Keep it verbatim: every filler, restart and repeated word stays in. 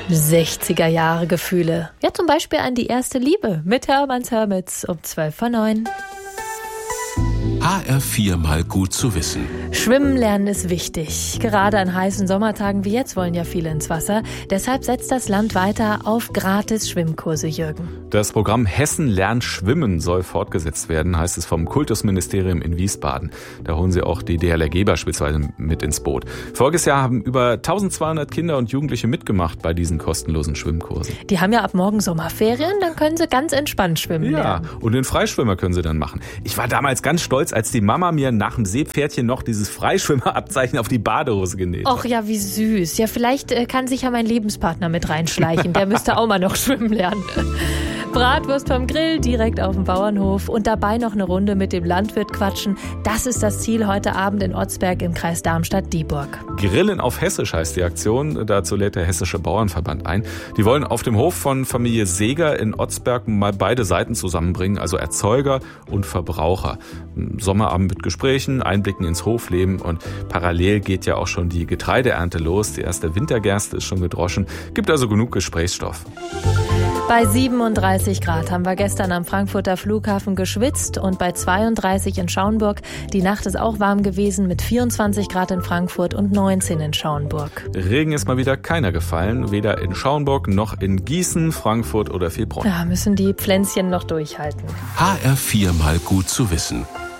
sechziger Jahre Gefühle. Ja, zum Beispiel an die erste Liebe mit Hermanns Hermits um zwölf vor neun. H R vier mal gut zu wissen. Schwimmen lernen ist wichtig. Gerade an heißen Sommertagen wie jetzt wollen ja viele ins Wasser. Deshalb setzt das Land weiter auf gratis Schwimmkurse, Jürgen. Das Programm Hessen lernt schwimmen soll fortgesetzt werden, heißt es vom Kultusministerium in Wiesbaden. Da holen sie auch die D L R G beispielsweise mit ins Boot. Voriges Jahr haben über eintausendzweihundert Kinder und Jugendliche mitgemacht bei diesen kostenlosen Schwimmkursen. Die haben ja ab morgen Sommerferien, dann können sie ganz entspannt schwimmen Ja, lernen. und den Freischwimmer können sie dann machen. Ich war damals ganz stolz, als die Mama mir nach dem Seepferdchen noch dieses Freischwimmerabzeichen auf die Badehose genäht hat. Och ja, wie süß. Ja, vielleicht äh, kann sich ja mein Lebenspartner mit reinschleichen. Der müsste auch mal noch schwimmen lernen. Bratwurst vom Grill direkt auf dem Bauernhof und dabei noch eine Runde mit dem Landwirt quatschen. Das ist das Ziel heute Abend in Otzberg im Kreis Darmstadt-Dieburg. Grillen auf Hessisch heißt die Aktion. Dazu lädt der Hessische Bauernverband ein. Die wollen auf dem Hof von Familie Seeger in Otzberg mal beide Seiten zusammenbringen, also Erzeuger und Verbraucher. Sommerabend mit Gesprächen, Einblicken ins Hofleben und parallel geht ja auch schon die Getreideernte los. Die erste Wintergerste ist schon gedroschen. Gibt also genug Gesprächsstoff. Bei siebenunddreißig Grad haben wir gestern am Frankfurter Flughafen geschwitzt und bei zweiunddreißig in Schaumburg. Die Nacht ist auch warm gewesen mit vierundzwanzig Grad in Frankfurt und neunzehn in Schaumburg. Regen ist mal wieder keiner gefallen, weder in Schaumburg noch in Gießen, Frankfurt oder Vielbronn. Da müssen die Pflänzchen noch durchhalten. H R vier mal gut zu wissen.